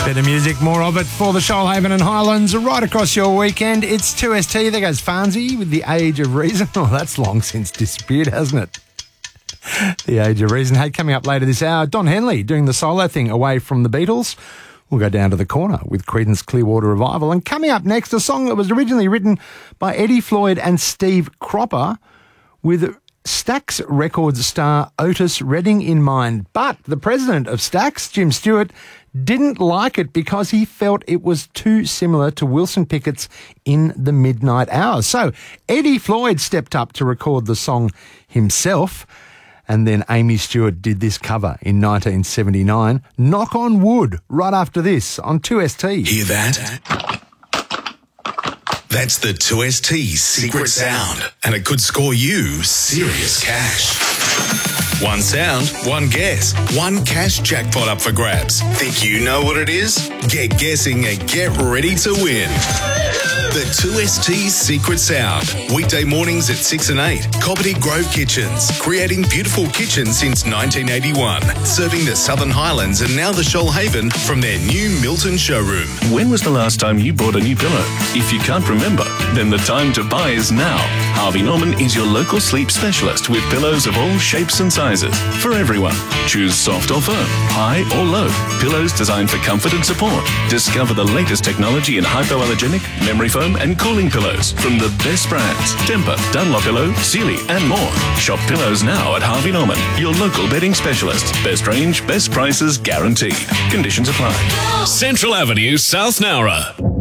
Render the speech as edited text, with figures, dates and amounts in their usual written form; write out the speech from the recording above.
Bit of music, more of it for the Shoalhaven and Highlands right across your weekend. It's 2ST. There goes Farnsey with The Age of Reason. Oh, that's long since disappeared, hasn't it? The Age of Reason. Hey, coming up later this hour, Don Henley doing the solo thing away from the Beatles. We'll go down to the corner with Creedence Clearwater Revival. And coming up next, a song that was originally written by Eddie Floyd and Steve Cropper with Stax Records star Otis Redding in mind. But the president of Stax, Jim Stewart, didn't like it because he felt it was too similar to Wilson Pickett's In the Midnight Hours. So Eddie Floyd stepped up to record the song himself, and then Amy Stewart did this cover in 1979, Knock on Wood, right after this on 2ST. Hear that? That's the 2ST secret sound, and it could score you serious cash. One sound, one guess, one cash jackpot up for grabs. Think you know what it is? Get guessing and get ready to win. The 2ST Secret Sound. Weekday mornings at 6 and 8. Copperty Grove Kitchens. Creating beautiful kitchens since 1981. Serving the Southern Highlands and now the Shoalhaven from their new Milton showroom. When was the last time you bought a new pillow? If you can't remember, then the time to buy is now. Harvey Norman is your local sleep specialist with pillows of all shapes and sizes. For everyone. Choose soft or firm, high or low. Pillows designed for comfort and support. Discover the latest technology in hypoallergenic, memory foam and cooling pillows from the best brands. Tempur, Dunlopillow, Sealy and more. Shop pillows now at Harvey Norman, your local bedding specialist. Best range, best prices guaranteed. Conditions apply. Central Avenue, South Nowra.